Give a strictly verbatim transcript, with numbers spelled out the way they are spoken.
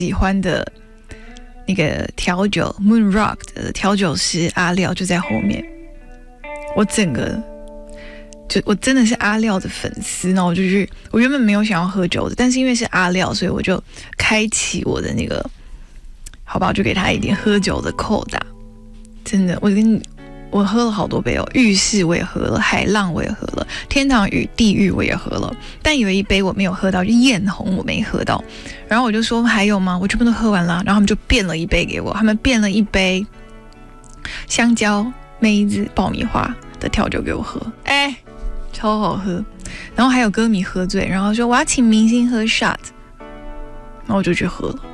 喜欢的那个调酒 Moon Rock 的调酒师阿廖就在后面，我整个就我真的是阿廖的粉丝，然后我就去，我原本没有想要喝酒的，但是因为是阿廖，所以我就开启我的那个，好吧，我就给他一点喝酒的扣打，真的，我跟你。我喝了好多杯哦，浴室我也喝了，海浪我也喝了，天堂与地狱我也喝了，但有一杯我没有喝到，就艳红我没喝到，然后我就说还有吗？我全部都喝完了，然后他们就变了一杯给我，他们变了一杯香蕉、梅子、爆米花的调酒给我喝，哎，超好喝。然后还有歌迷喝醉，然后说我要请明星喝 shot，然后我就去喝了。